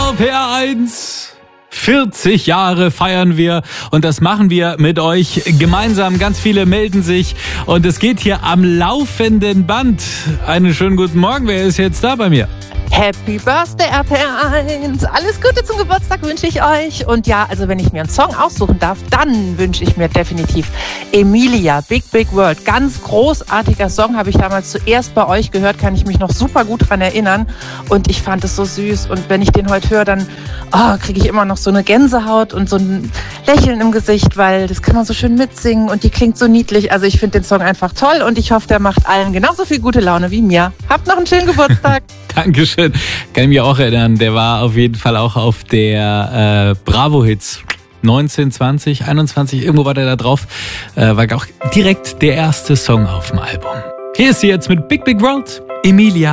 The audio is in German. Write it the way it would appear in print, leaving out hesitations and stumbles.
RPR1. 40 Jahre feiern wir und das machen wir mit euch gemeinsam. Ganz viele melden sich und es geht hier am laufenden Band. Einen schönen guten Morgen. Wer ist jetzt da bei mir? Happy Birthday RPR1! Alles Gute zum Geburtstag wünsche ich euch. Und ja, also wenn ich mir einen Song aussuchen darf, dann wünsche ich mir definitiv Emilia, Big Big World. Ganz großartiger Song, habe ich damals zuerst bei euch gehört, kann ich mich noch super gut dran erinnern. Und ich fand es so süß. Und wenn ich den heute höre, dann kriege ich immer noch so eine Gänsehaut und so ein Lächeln im Gesicht, weil das kann man so schön mitsingen und die klingt so niedlich. Also ich finde den Song einfach toll und ich hoffe, der macht allen genauso viel gute Laune wie mir. Habt noch einen schönen Geburtstag. Dankeschön. Kann ich mich auch erinnern. Der war auf jeden Fall auch auf der Bravo-Hits 19, 20, 21. Irgendwo war der da drauf. War auch direkt der erste Song auf dem Album. Hier ist sie jetzt mit Big Big World, Emilia.